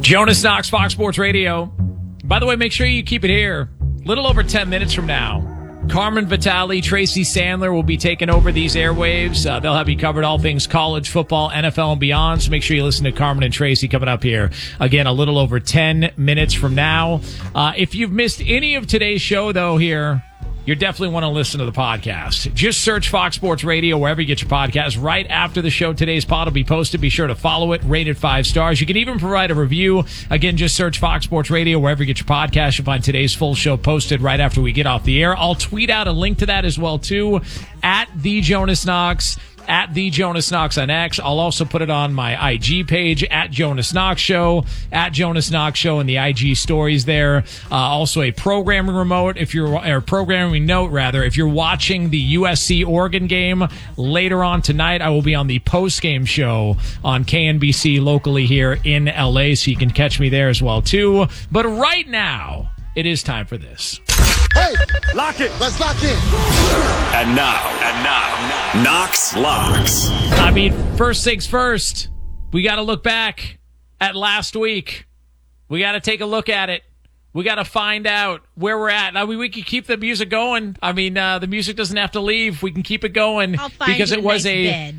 Jonas Knox, Fox Sports Radio. By the way, make sure you keep it here. Little over 10 minutes from now, Carmen Vitale, Tracy Sandler will be taking over these airwaves. They'll have you covered all things college football, NFL, and beyond. So make sure you listen to Carmen and Tracy coming up here. Again, a little over 10 minutes from now. If you've missed any of today's show, though, here, you definitely want to listen to the podcast. Just search Fox Sports Radio wherever you get your podcast. Right after the show, today's pod will be posted. Be sure to follow it, rate it 5 stars. You can even provide a review. Again, just search Fox Sports Radio wherever you get your podcast. You'll find today's full show posted right after we get off the air. I'll tweet out a link to that as well, too, at The Jonas Knox. At The Jonas Knox on X. I'll also put it on my IG page, at Jonas Knox Show, at Jonas Knox Show, and the IG stories there. Also a programming note, if you're watching the USC Oregon game later on tonight, I will be on the post-game show on KNBC locally here in LA, so you can catch me there as well, too. But right now, it is time for this. Hey, lock it. Let's lock in. And now, Knox Locks. I mean, first things first, we got to look back at last week. We got to take a look at it. We got to find out where we're at. I mean, we can keep the music going. I mean, the music doesn't have to leave. We can keep it going because it was a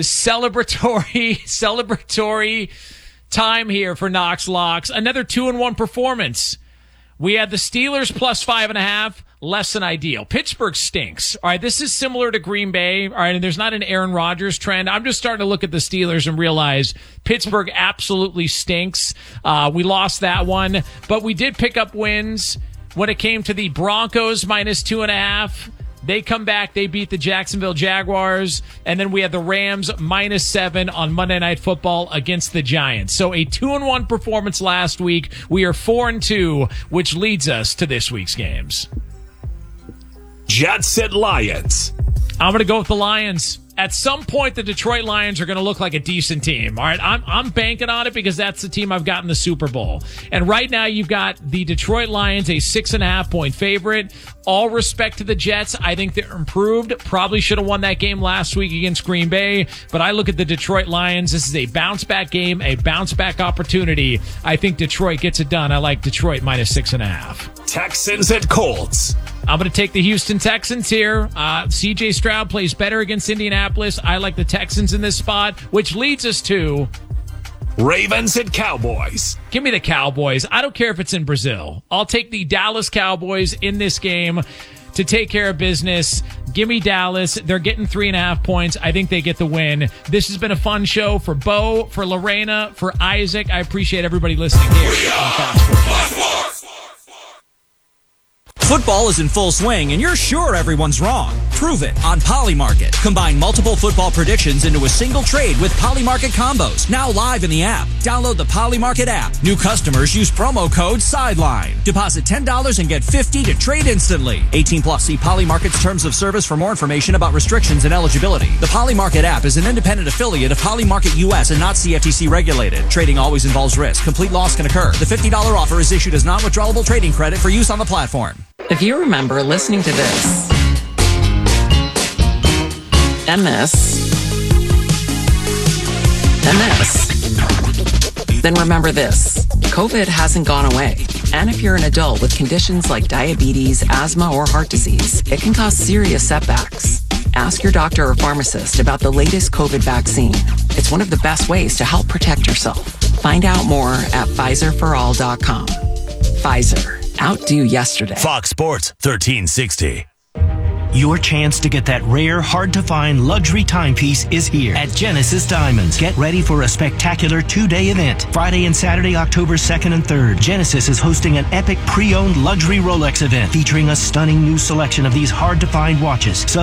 celebratory time here for Knox Locks. Another 2-1 performance. We had the Steelers plus 5.5, less than ideal. Pittsburgh stinks. All right, this is similar to Green Bay. All right, and there's not an Aaron Rodgers trend. I'm just starting to look at the Steelers and realize Pittsburgh absolutely stinks. We lost that one, but we did pick up wins when it came to the Broncos minus 2.5. They come back. They beat the Jacksonville Jaguars. And then we had the Rams minus 7 on Monday Night Football against the Giants. So a 2-1 performance last week. We are 4-2, which leads us to this week's games. Jets at Lions. I'm going to go with the Lions. At some point, the Detroit Lions are going to look like a decent team. All right, I'm banking on it because that's the team I've got in the Super Bowl. And right now, you've got the Detroit Lions, a 6.5-point favorite. All respect to the Jets. I think they're improved. Probably should have won that game last week against Green Bay. But I look at the Detroit Lions. This is a bounce-back game, a bounce-back opportunity. I think Detroit gets it done. I like Detroit minus 6.5. Texans at Colts. I'm going to take the Houston Texans here. C.J. Stroud plays better against Indianapolis. I like the Texans in this spot, which leads us to Ravens at Cowboys. Give me the Cowboys. I don't care if it's in Brazil. I'll take the Dallas Cowboys in this game to take care of business. Give me Dallas. They're getting 3.5 points. I think they get the win. This has been a fun show for Bo, for Lorena, for Isaac. I appreciate everybody listening here on Fox Sports. Football is in full swing, and you're sure everyone's wrong. Prove it on Polymarket. Combine multiple football predictions into a single trade with Polymarket combos. Now live in the app. Download the Polymarket app. New customers use promo code SIDELINE. Deposit $10 and get $50 to trade instantly. 18 plus. See Polymarket's terms of service for more information about restrictions and eligibility. The Polymarket app is an independent affiliate of Polymarket US and not CFTC regulated. Trading always involves risk. Complete loss can occur. The $50 offer is issued as non-withdrawable trading credit for use on the platform. If you remember listening to this, then remember this. COVID hasn't gone away. And if you're an adult with conditions like diabetes, asthma, or heart disease, it can cause serious setbacks. Ask your doctor or pharmacist about the latest COVID vaccine. It's one of the best ways to help protect yourself. Find out more at PfizerForAll.com. Pfizer. Outdo yesterday. Fox Sports 1360. Your chance to get that rare, hard-to-find luxury timepiece is here at Genesis Diamonds. Get ready for a spectacular 2-day event. Friday and Saturday, October 2nd and 3rd. Genesis is hosting an epic pre-owned luxury Rolex event featuring a stunning new selection of these hard-to-find watches.